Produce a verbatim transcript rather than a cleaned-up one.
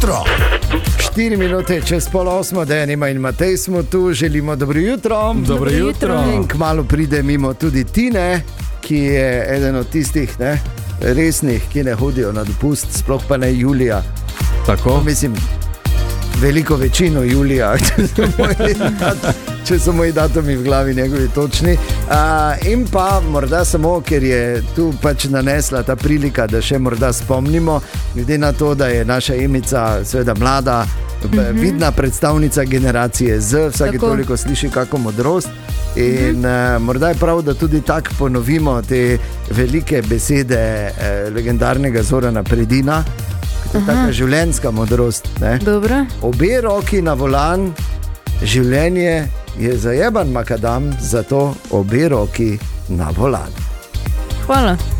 jutro. Štiri minute čez pol osmo, Denima in Matej smo tu, želimo dobro jutro. Dobro jutro. In kmalu pride mimo tudi Tine, ki je eden od tistih ne, resnih, ki ne hodijo na dopust, sploh pa ne Julija. Tako? Mislim, veliko večino Julija, če so moji, dat, če so moji datumi v glavi njegovi točni. Uh, in pa morda samo, ker je tu pač nanesla ta prilika, da še morda spomnimo, glede na to, da je naša Emica seveda mlada, mm-hmm. vidna predstavnica generacije Z, vsake Tako. toliko sliši kako modrost. In mm-hmm. uh, morda je prav, da tudi tako ponovimo te velike besede eh, legendarnega Zorana Predina. To je taka življenjska modrost. Obe roki na volan, življenje je zajeban makadam, zato obe roki na volan. Hvala.